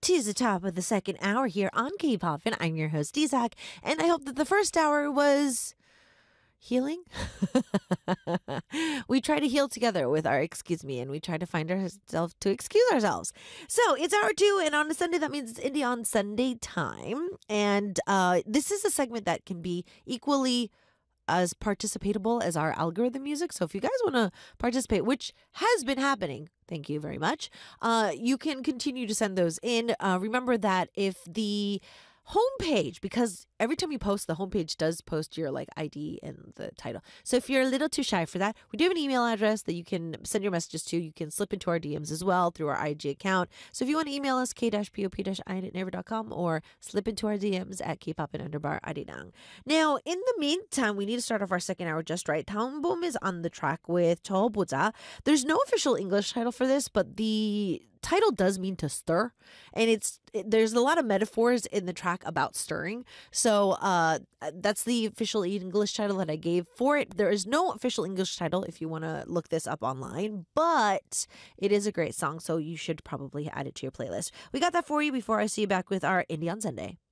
to the top of the second hour here on K-Pop, and I'm your host, Isaac, and I hope that the first hour was healing. We try to heal together with our excuse me, and we try to find ourselves to excuse ourselves. So it's hour two, and on a Sunday, that means it's Indie on Sunday time. And this is a segment that can be equally as participatable as our algorithm music. So if you guys want to participate, which has been happening, thank you very much, you can continue to send those in. Remember that if the homepage, because every time you post, the homepage does post your ID and the title. So if you're a little too shy for that, we do have an email address that you can send your messages to. You can slip into our DMs as well through our IG account. So if you want to email us, k-pop-i@naver.com or slip into our DMs at kpop_arirang. Now, in the meantime, we need to start off our second hour just right. 다음봄 is on the track with 저보자. There's no official English title for this, but the title does mean to stir, and there's a lot of metaphors in the track about stirring. So that's the official English title that I gave for it. There is no official English title if you want to look this up online, but it is a great song, so you should probably add it to your playlist. We got that for you before I see you back with our Indie on Sunday.